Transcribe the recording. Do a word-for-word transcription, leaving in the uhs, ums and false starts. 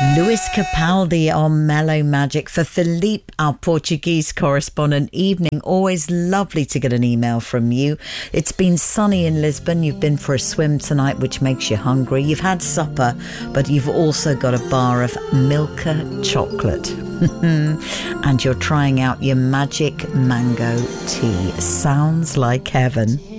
Luis Capaldi on Mellow Magic. For Philippe, our Portuguese correspondent. Evening, always lovely to get an email from you. It's been sunny in Lisbon. You've been for a swim tonight, which makes you hungry. You've had supper, but you've also got a bar of Milka chocolate. And you're trying out your magic mango tea. Sounds like heaven.